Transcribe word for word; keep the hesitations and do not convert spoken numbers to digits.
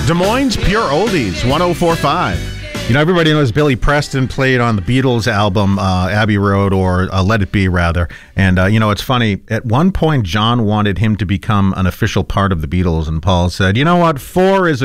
Des Moines Pure Oldies, one oh four point five. You know, everybody knows Billy Preston played on the Beatles album, uh, Abbey Road, or uh, Let It Be, rather. And, uh, you know, it's funny. At one point, John wanted him to become an official part of the Beatles, and Paul said, you know what, four is a